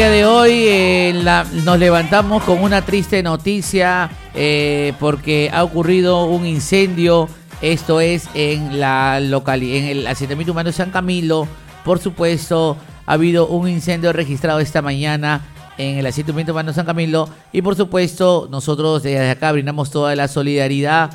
El día de hoy nos levantamos con una triste noticia porque ha ocurrido un incendio. Esto es en en el asentamiento humano San Camilo. Por supuesto, ha habido un incendio registrado esta mañana en el asentamiento humano San Camilo. Y por supuesto, nosotros desde acá brindamos toda la solidaridad.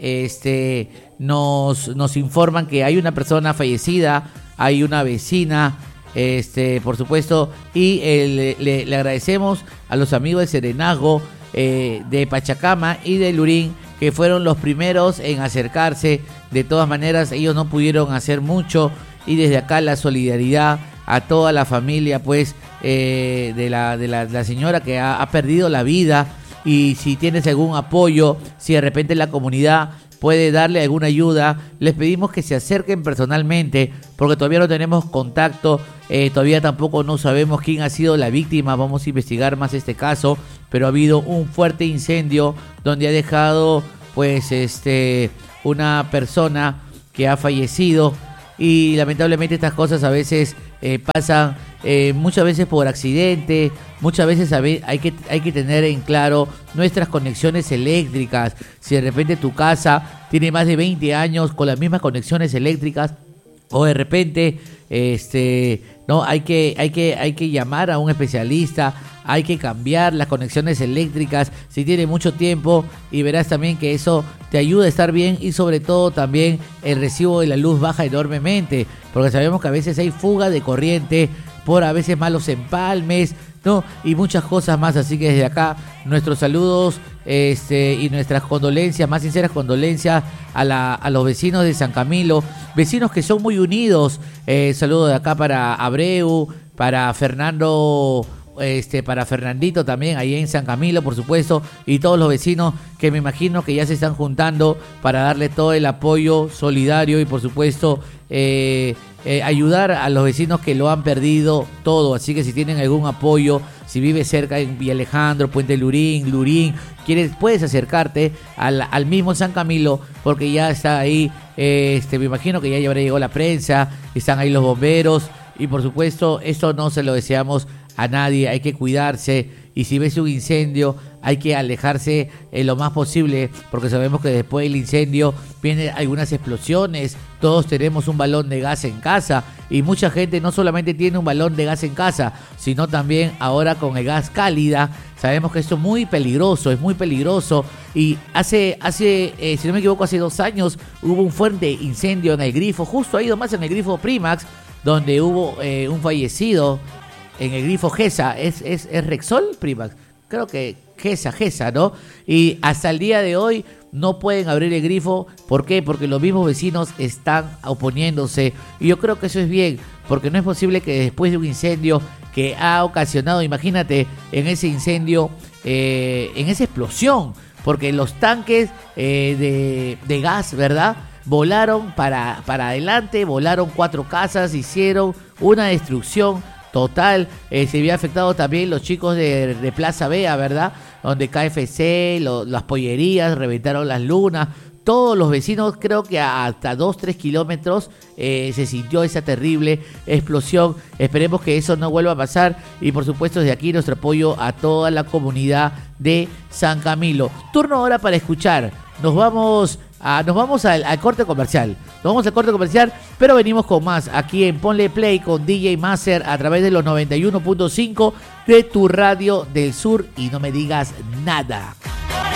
Nos informan que hay una persona fallecida, hay una vecina. Por supuesto, y le agradecemos a los amigos de Serenazgo, de Pachacama y de Lurín, que fueron los primeros en acercarse. De todas maneras, ellos no pudieron hacer mucho, y desde acá la solidaridad a toda la familia, pues, de la señora que ha perdido la vida. Y si tienes algún apoyo, si de repente la comunidad puede darle alguna ayuda, les pedimos que se acerquen personalmente, porque todavía no tenemos contacto, todavía tampoco no sabemos quién ha sido la víctima. Vamos a investigar más este caso, pero ha habido un fuerte incendio donde ha dejado, pues, una persona que ha fallecido, y lamentablemente estas cosas a veces pasan, muchas veces por accidente. Muchas veces hay que tener en claro nuestras conexiones eléctricas. Si de repente tu casa tiene más de 20 años con las mismas conexiones eléctricas, o de repente no hay que llamar a un especialista, hay que cambiar las conexiones eléctricas si tiene mucho tiempo, y verás también que eso te ayuda a estar bien. Y sobre todo también el recibo de la luz baja enormemente, porque sabemos que a veces hay fuga de corriente por a veces malos empalmes, ¿no? Y muchas cosas más. Así que desde acá nuestros saludos y nuestras condolencias, más sinceras condolencias a los vecinos de San Camilo, vecinos que son muy unidos. Saludos de acá para Abreu, para Fernando, para Fernandito también, ahí en San Camilo, por supuesto, y todos los vecinos que me imagino que ya se están juntando para darle todo el apoyo solidario y, por supuesto, ayudar a los vecinos que lo han perdido todo. Así que si tienen algún apoyo, si vives cerca en Villa Alejandro, Puente Lurín, puedes acercarte al mismo San Camilo, porque ya está ahí, me imagino que ya habrá llegado la prensa, están ahí los bomberos, y por supuesto esto no se lo deseamos a nadie. Hay que cuidarse, y si ves un incendio hay que alejarse lo más posible, porque sabemos que después del incendio vienen algunas explosiones. Todos tenemos un balón de gas en casa, y mucha gente no solamente tiene un balón de gas en casa, sino también ahora con el gas cálida. Sabemos que esto es muy peligroso, y hace si no me equivoco, hace 2 años hubo un fuerte incendio en el grifo, justo ahí nomás en el grifo Primax, donde hubo un fallecido. En el grifo GESA, ¿es Rexol Primax? Creo que GESA, ¿no? Y hasta el día de hoy no pueden abrir el grifo. ¿Por qué? Porque los mismos vecinos están oponiéndose. Y yo creo que eso es bien, porque no es posible que después de un incendio que ha ocasionado, imagínate, en ese incendio, en esa explosión, porque los tanques de gas, ¿verdad?, volaron para adelante, volaron 4 casas, hicieron una destrucción total. Se había afectado también los chicos de Plaza Vea, ¿verdad?, donde KFC, las pollerías, reventaron las lunas. Todos los vecinos, creo que hasta 2-3 kilómetros se sintió esa terrible explosión. Esperemos que eso no vuelva a pasar, y por supuesto desde aquí nuestro apoyo a toda la comunidad de San Camilo. Turno ahora para escuchar. Nos vamos al corte comercial. Pero venimos con más aquí en Ponle Play con DJ Master a través de los 91.5 de tu radio del sur, y no me digas nada.